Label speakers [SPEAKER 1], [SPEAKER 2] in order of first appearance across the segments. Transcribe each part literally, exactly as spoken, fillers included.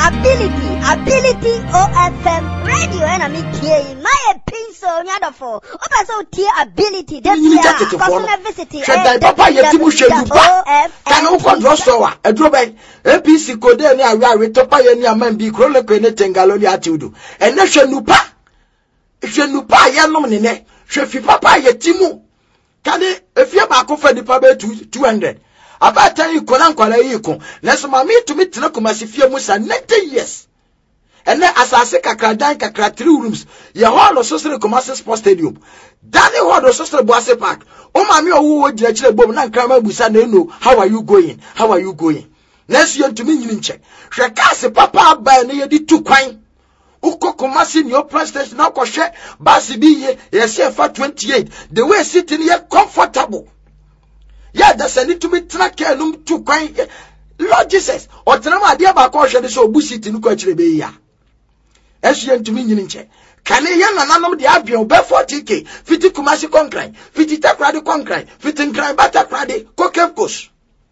[SPEAKER 1] ability, ability O F M radio and I'm here. My pencil, Yadafo. Opa so tier ability. That's yeah. Personal visiting.
[SPEAKER 2] Should papa yetimu shenupa? Can you control so? A drawback. A P C code any area with topa any man be crawling tengaloni atudu. And na shenupa. Shenupa yanomine. Shefi papa yetimu. Can it if you're back over the pabe to two hundred? About ten you kolan kola yiko. Neso mami to me tino kumasifia musa ninety years. And then as I say kakra dan kakra three rooms. Ye hall of social commercial sports stadium. Danny hall of social boise park. Oh mami owo jina chile bom na krama busa no. How are you going? How are you going? Next year to me nyinche. Sheka se papa ba ne ye di two kwan. Uko komasi ni opera station na ko hwe basi bi ye ye say for twenty-eight. The way sitting here comfortable. Yeah, that's a need to be track num two kwan. Lord Jesus, or tenama ade ba ko hwe de so obusi tin ko akire be ya. Esu ntumi nyini nche. Kane ye nananom de abien be forty k. Fiti kumasi konkran, fiti takrade konkran, fiti nkran bata krade kokefkos.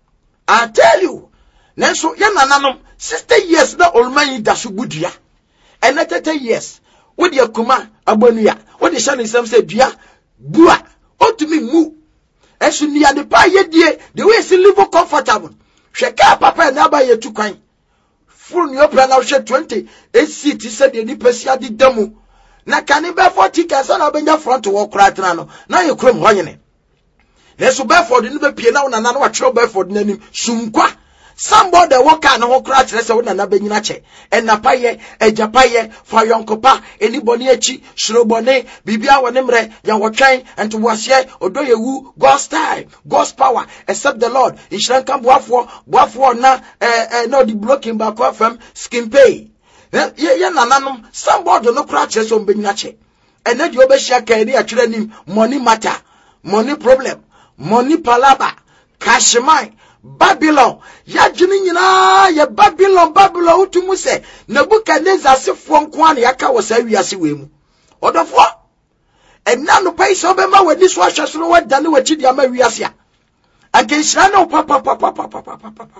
[SPEAKER 2] I tell you, nenso ye nananom sixty years na olman da so budua. And thirty years, with your kuma abonia, what the shining some say, Dia, Bua, ought to me moo. As you near the pie, dear, the way she live comfortable. Shaka papa and Abba ye too kind. Full your plan out shed twenty, eight seat, he said, the Nipesia di demo. Na caniba forty cans on a front to walk right now. Now you come hoying. There's a bear for the new piano and another trouble for the name Sumqua. Somebody walk and walk crash, let's own another beninache. And Napaye, a Japaye, for young copa, any boniachi, Shrobone, Bibia, Wanemre, Yawachai, and to Wasye, Odoye Wu, God's time, God's power, except the Lord. In Shrankam Wafo, Wafo na, eh, no, the blocking back off them, skin pay. Ye, nananum, somebody no cratches on beninache. And then you be shaka, actually, money matter, money problem, money palaba, cash mine. Babylon, ya jini nyina ya Babylon, Babylon utumu se, Nebuchadnezzar se fuwa mkwani yaka wasa wiyasi wemu. Odofwa, ena nupa isi obema we niswa shasunu we dani we chidi yame wiyasi ya. Ake shirana upapa papa papa papa papa.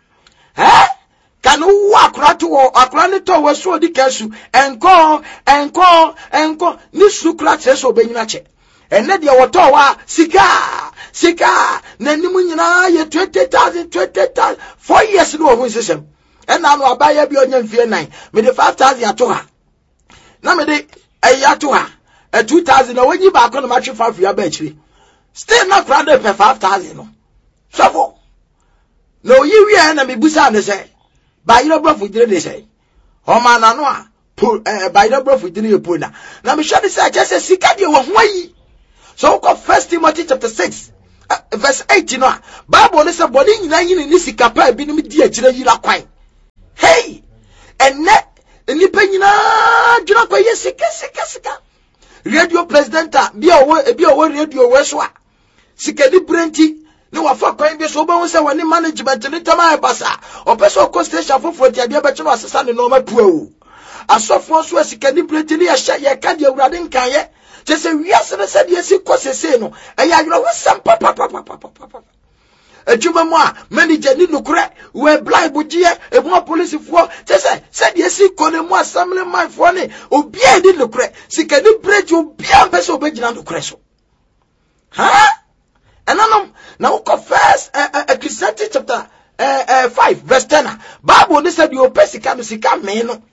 [SPEAKER 2] Eh? Kanu uwa akuratu wo, akurani to we suo di kesu, enko, enko, enko, nisu kurati seso benyinache. Ene diya watowa, sika, sika, nenimu nyina ye twenty thousand, twenty thousand, four years no of system. And now I buy a billion fear nine, me the five thousand yatoha. Na me de a yatoha, a two thousand, when you back on the match for your bench. Still not crowded per five thousand. No. So, no, you we are me busan, they say. By your bluff with they say. Oh man, I know. Pull, by your bluff with the puna. Now me sure this I just say, sika, you were so go First Timothy chapter six, uh, verse eight. You know, Bible is a body in the nisi kapa be no media jira yira kwai. Hey, and net ni penyina jira kwai sika sika sika. Radio presenter be a be a radio weswa. Sika di brenti no wafa kwai be so ba won say wani management ni tama e basa. Opeso ko station for forty ade be chiro asesa ne no ma puo. Asofo so sika di brenti ni ya sha ye ka di awurade nkan ye. Just say, yes, and I said, yes, it was a say no. And you know, some papa, papa, papa, papa. A Juma, many Jenny Lucre, where blind Bugia, a more police for, just say, said, yes, he called him more, some of my funny, or be a little crack. See, can you break your be a vessel, Benjamin to Cresco? Huh? And I now confess a Christianity chapter five, verse ten. Bible said, you pesicam, sicam, man.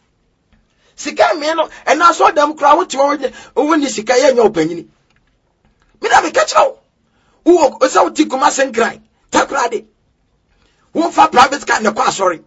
[SPEAKER 2] Sika meno and I saw them crowd to when the sika in your opinion. Me na me catch now. Who is out to come and cry? Takrade. Who for private kind of car, sorry.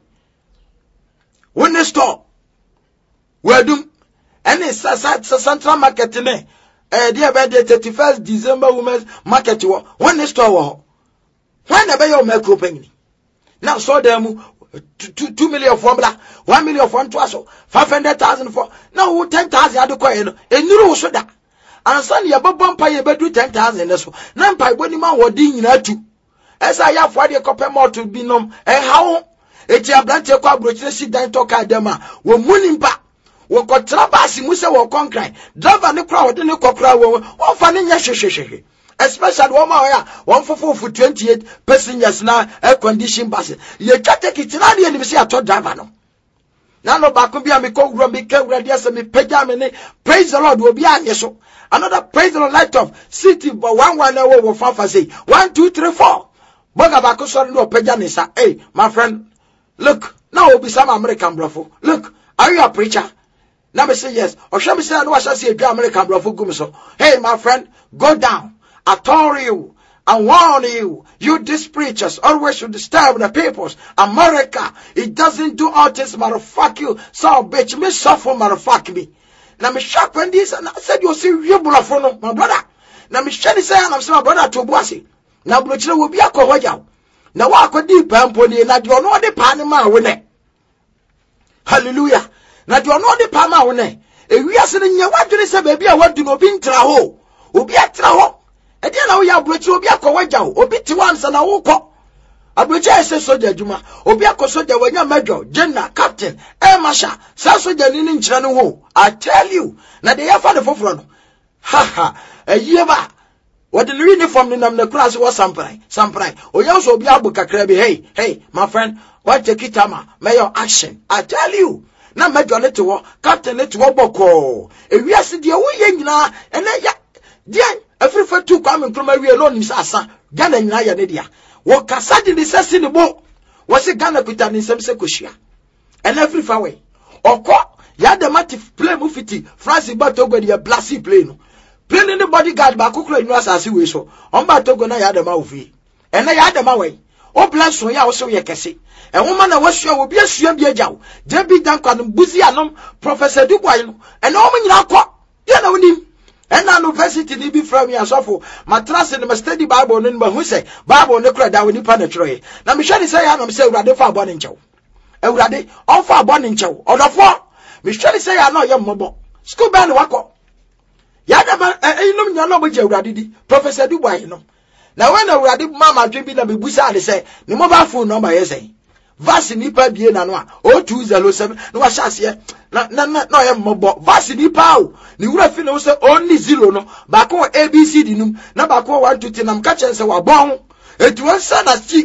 [SPEAKER 2] When the store. Where do any central market in there? Eh, dear by the thirty-first December women's market war. When the store. When the bay of milk opening. Now saw them. Two, two, two million for blah, one million for one five hundred thousand for now ten thousand at the coin, and you so that. And son, your bump pay bedu ten thousand. So, none by when man were ding in two. As I have for the copper more to be known, and how it's a branch of coverage, sit down talk at them, were mooning back. What got trabas in Musa or conquer, drive on the crowd in the cockrow, or fanning yashe. Especially one more, one for four for twenty-eight passengers now, air conditioned buses. You can't take it in the end, you see a top driver. na no ba ko bia me ko wura me ka wura dia se me pagya me ne praise the Lord obi anye so another praise the Lord light of city but one one na wo fafa say one two three four boga ba ko so no pagya ne sa hey my friend look now obi some American brofo look are you a preacher now me say yes or shall me say no shall say American brofo gum so hey my friend go down I told you and warn you, you these preachers always should disturb the peoples. America, it doesn't do all this, motherfuck you. So bitch, me suffer, motherfuck me. Now me shock when this, and I said you see you bulafono, my brother. Now me shady say I'm saying my brother to bossy. Now blochile will be a cohoya. Now walk deep and pony, now you know the panama winner. Hallelujah. Now you know the panama winner. If we are sitting here, what do they say, baby? I want to know being traho. Ubi a traho. Edi na wo ya abrochi obi akọwaja o obi ti wansa na wo kọ abrochi ese soja juma obi akosoja wanya major general captain air marshal sa soja ni ni nkyira no ho I tell you na de yafa de foforo no ha ha eyiye ba what the uniform ni nam na class was samprai samprai oya so obi abu kakra bi hey hey my friend what take it ama mayor action I tell you na major ne to wo captain ne to wo boko ewiase de wo ye nyina ene ya dia every for two come and we alone is asa Ghana nyina ya ne dia wo kasa di ni sesi ne bo wo se Ghana kuta ni nsem se kohia and every far way okọ ya the matif play mu fiti France ba Togo dia blasi play no play ni bodyguard ba kokoro enu asase we so on ba Togo na ya the ma ofi and na ya the ma we o bless so ya wo so ye kese e homa na wasua wo bi asua bi agyaw je bi dan kwa no buzi anom Professor Dubois no and o mo nyina akọ ya na wonim and na university ni bi from ya sofo matrase ni study Bible no ba hu say Bible ne kura da woni pa na tro ye na me hwani say ya no me say urade fa abo ne nchew urade on fa abo ne nchew odofo me hwani say ya no ye mmobo school ban wako ya da ba eyinom nya no bo je urade di Professor Dubois no na when urade mama dwe bi na me busa de say ni mobile phone number ye say vasi nipa bie na no a o two zero seven no wa hyase na na na ye mmobo vasi nipa o ni wura fi na wo say only zero no ba ko A B C D num na ba ko one two three nam ka chen say wa bon etu won say na chi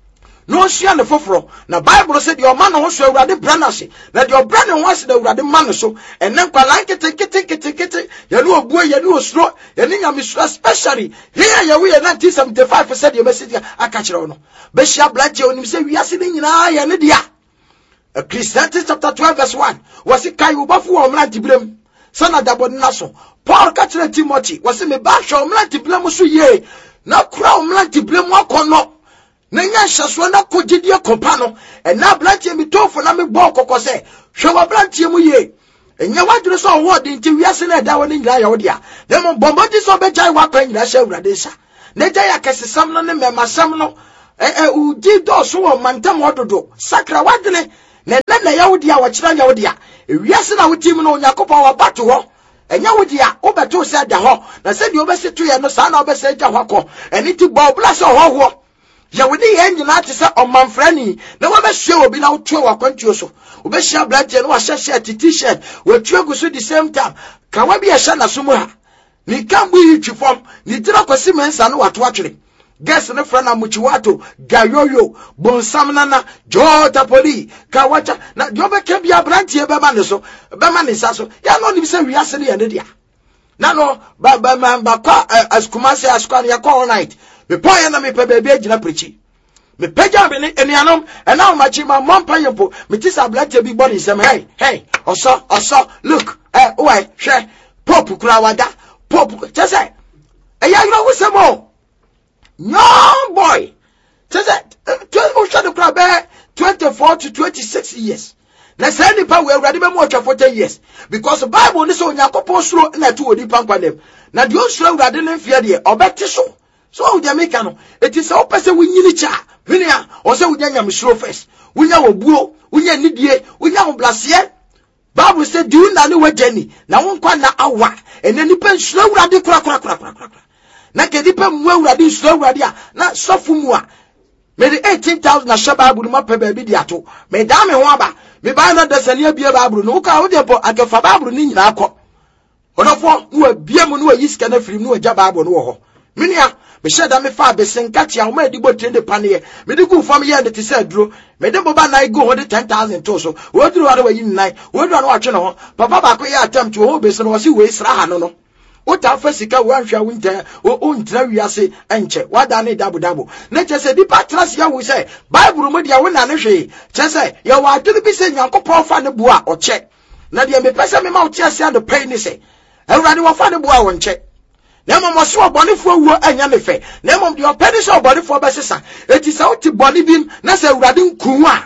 [SPEAKER 2] no hia ne foforo na Bible say the man no so urade branase na the brand no was the urade man so enen kwa like kete kete kete kete ye no obuo ye no osro ye ni nyame so especially here ye we nineteen seventy-five percent ye message aka kire no be hia blaje onim say wiase ni nyina ye ne dia Ecclesiastes chapter twelve verse one was it kai ubafo o mlanti blem sana dabo na so Paul ka kire Timothy was me ba hwe o mlanti blem so ye na kura o mlanti blem akono Nenya shaso na kogidie kompa no ena blantie mi tofo na me bo kokose hwe wa blantie mu ye enya wadure so wo de nti wiase na da woni nyira ya wo dia dem bombodi so be jai wa kwa nyira sha urade sha ne jai akesesam no ne memasam no eh eh udi do so wo mantam ododo sakra wadene ne na na ya wo dia wo kira ya wo dia wiase na wotim no onyakopa wa bato ho enya wo dia wo beto se da ho na se di obesetu ye no sa na obese ja hwako eni ti bo blase ho ho ya wodi ye nyina ate se omanfrani na wa behwe obi na wotwe wa kwantuo so obehia blaje no wa hyehye t-shirt wotwe gu so the same time ka wa bi ya hya na so mu ha ni kambu yi twifom ni tira kwasi mensa no wato atwere guess ne fra na muchiwato gayoyo bonsam nana jota poli ka wacha na jobe ke bia brantie be ma ne so be ma ne sa so ya no ni se wiase ne ya ne dia na no ba ba ba kwa askumase askwan ya all night me poye na me pe baby agina prechi me peja be ne enianom e na ma chi ma mompa yempo me ti sa blaje bi body sem hey hey oso oso look eh why hwe pop kura wada pop just say e ya gro wusemo young boy just say o shado kura be twenty-four to twenty-six years na say ni pa we urade be mo twa forty years because the Bible ni so onyakopo suro na tu odi pankwa dem na de o suro urade ne mfia de obeti so so wo dia make no it is so person we nyini cha hwenia o say wo nya nyamsuro first wo nya wobuo wo nya nidie wo nya wo blase Bible say do na ne wagani na wo nkwa na awa ene nipa nsuro urade kura kura kura kura na ke nipa mu urade nsuro urade a na sofu mu a me the eighteen thousand na sha Bible ma pe ba bi di ato me da me ho aba me ba na dasani abie Bible no ka wo de po akafa Bible ni nyina akọ onofo no abie mu no ayi sika na firi no agya Bible no wo ho minia me share da me fa be senkati a ma edibo trende panie me di gu fam ye de te say duro me de boba na go ho de ten thousand to so wo duro wa de wa yin nine wo duro na wa twe no ho papa ba ko ye attempt wo be so no si we sra ha no no o ta fa sika wo anhwa winter o o ntra wiase enche wada ne dabu dabu na che se di patras ya wo say bible mu dia wo na ne hwe che se ye wa aduru bi se nyankopon fa ne bua o che na dia me pese me ma o che ase ado pay ni se ewrade wo fa ne bua wo nche na mo mo so obonefo wuo anya me fe na mo de opedi so obonefo be sesa eti se o ti boni bim na se ewrade nku a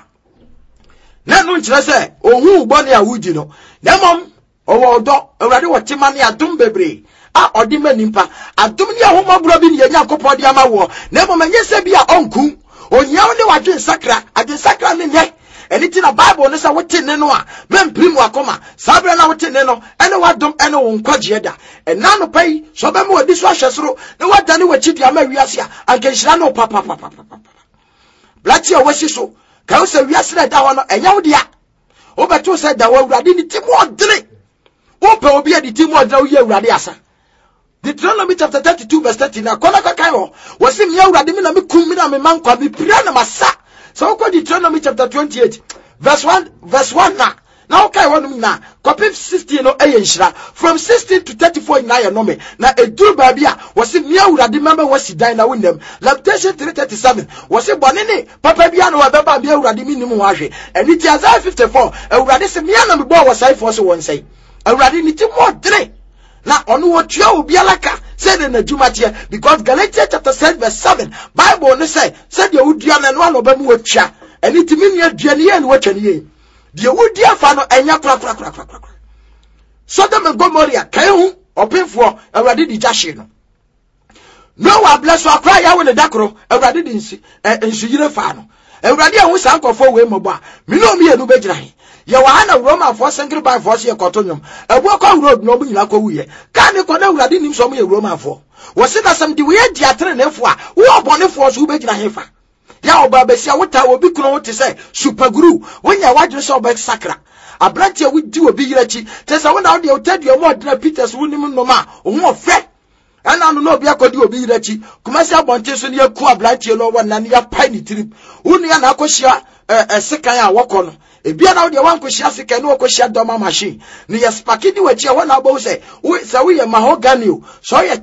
[SPEAKER 2] na no nkyere se ohu boni a wudi no na mo owo odo ewrade wo tima ne adum bebre a odi manimpa adum ne ahoma bro bi ne yenya kopodi ama wo na mo manye se bi a onku onyaw ne wadwe sakra adwe sakra ne nye eni ti na bible ne sa wote ne no a memprimu akoma sabra na wote ne no ene wadom ene wo nkwaje da ena no pai so be mo odi so ahwesoro ne wada ne wachidi ama wiase a anke nhira no papa papa papa blati a wasi so ka wo se wiase na da ho no enya wo dia wo beto se da wo awurade ni ti mo odre wo pe obi adi ti mo odre wo ye awurade asa Deuteronomy chapter thirty-two verse thirty na kona ka kai ho wo se mi awurade mi na me kum mi na me mankwa bi pira na masa. So we Deuteronomy chapter twenty-eight verse one verse one na now kai one na copy sixteen no eyenhira from sixteen to thirty-four na ye no me na eduru ba bia was me awurade member was dan na wonam Lamentation three thirty-seven was bone ne papa bia na wabeba bia awurade mi nim ho ahwe eni ti Isaiah fifty-four awurade se me na me bo wasai for so won say awurade ni ti mo dre na onu wo tua obi alaka said in the Jumatia because Galatians chapter seven verse seven Bible ne say said you would na no no ba mu watua and it mean you aduane and watwa ne de would dia fa no enya kra kra kra kra Sodom and Gomorrah kai hu opinfo awurade di jahye no no wa bless wa kra ya we ne dakoro awurade di nsi nsuyire fa no awurade ahu sankofo we mobo a me no me enu begira he ye wa na Roma for singri by force ye kotonyom ebu ko road no bu nyina ko wuye ka ne ko na awurade nim so mo ye Roma for wo se na sam di we di atre ne fo a wo obonefo so begira he fa ya oba besia wota obi kuno wote say super guru wonya wadre so oba sakra abranti a wudi obi yirachi te say wona wo de otadu mo odra Peters wonim no ma wo fe ana no no bi akodi obi yirachi kumasi abonte so ne yaku abranti no wona ne ya pai ni trip wonu ya na akohia eh sekan a wokono ebia na wo de wankohia sekan no akohia doma machine ne ya spakidi wachi a wona abawo say wo say wo ye mahogany so ye